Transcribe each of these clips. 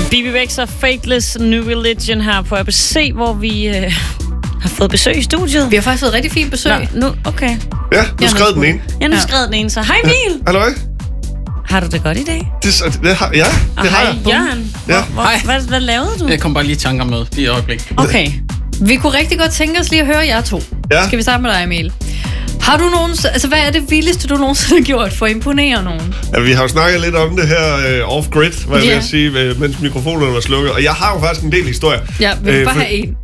BB Rex og Fateless New Religion her på ABC, hvor vi har fået besøg i studiet. Vi har faktisk fået rigtig fint besøg. Nu, okay. Ja, nu skrev den ene. Ja, nu skrev den ene, så hej Emil. Halløj. Har du det godt i dag? Det har jeg. Hej Jørgen. Hvad lavede du? Jeg kom bare lige i tanker om noget lige et øjeblik. Okay. Vi kunne rigtig godt tænke os lige at høre jer to. Ja. Skal vi starte med dig, Emil? Har du hvad er det vildeste, du nogensinde har gjort for at imponere nogen? Ja, vi har jo snakket lidt om det her off-grid, hvad jeg vil sige, mens mikrofonerne var slukket. Og jeg har jo faktisk en del historier. Ja, vi vil bare have en.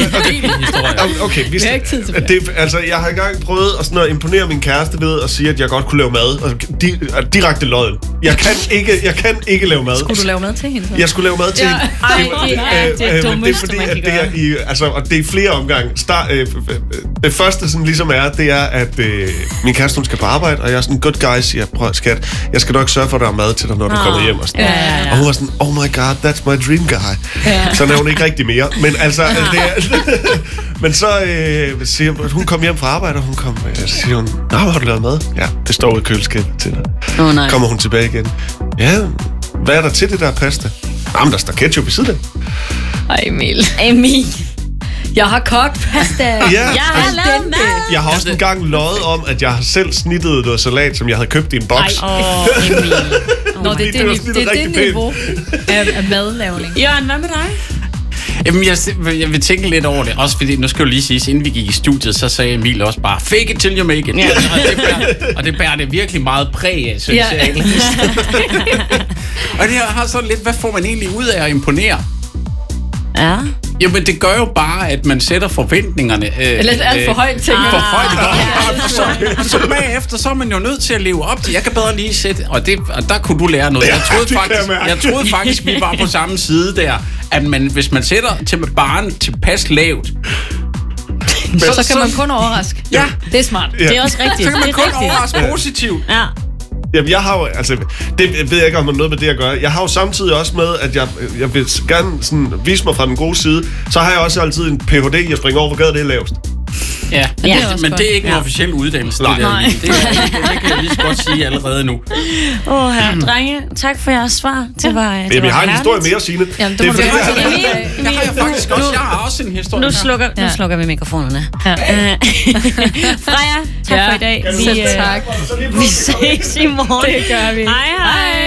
Okay, vi har ikke tid til det. Altså, jeg har engang prøvet at imponere min kæreste ved at sige, at jeg godt kunne lave mad. Og direkte løgn. Jeg kan ikke lave mad. Skulle du lave mad til hende? Så? Jeg skulle lave mad til hende. Det er dummeste, man kan gøre. Og det er flere omgange. Det første, sådan ligesom det er, at min kæreste, hun skal på arbejde, og jeg er sådan, good guy, siger, prøv skat, jeg skal nok sørge for, at der er mad til dig, når du kommer hjem. Og, og hun var sådan, oh my god, that's my dream guy. Så er hun ikke rigtig mere. Men altså, men så siger hun kom hjem fra arbejde, og hun siger hun, har du lavet mad? Ja, det står ude i køleskabet til dig. Kommer hun tilbage igen. Ja, hvad er der til det der pasta? Jamen, der står ketchup i siden. Ej, Emil. Jeg har kogt pasta. Jeg har lavet mad. Jeg har også engang løjet om, at jeg har selv snittet noget salat, som jeg havde købt i en boks. Emil. Nå, det er det niveau af madlavning. Jørgen, hvad med dig? Jamen, jeg vil tænke lidt over det. Også fordi, nu skal jeg lige sige, inden vi gik i studiet, så sagde Emil også bare, fake it till you make it. Ja. Og det bærer det virkelig meget præg af, synes jeg. Og det har sådan lidt, hvad får man egentlig ud af at imponere? Ja. Jamen, det gør jo bare, at man sætter forventningerne... Lidt alt for højt, tænker jeg. For højt. Så bagefter, så er man jo nødt til at leve op til. Jeg kan bedre lige sætte... Og der kunne du lære noget. Jeg troede faktisk, vi var på samme side der. At hvis man sætter til barren tilpas lavt... Så kan man kun overraske. Ja. Det er smart. Det er også rigtigt. Så kan man kun overraske positivt. Ja. Jamen, jeg har jo, det ved jeg ikke, om man noget med det at gøre. Jeg har jo samtidig også med, at jeg vil gerne sådan vise mig fra den gode side. Så har jeg også altid en Ph.D. i at springe over, hvor gad det er lavest. Ja, men det er ikke en officiel uddannelse. Nej. Det kan jeg lige så godt sige allerede nu. Drenge, tak for jeres svar. Det var Jamen, jeg har en historie mere, Signe. Jamen, det har jeg faktisk også. Jeg har også en historie. Nu slukker vi mikrofonerne. Freja, tak for i dag. Tak. Vi ses i morgen. Det gør vi. Hej.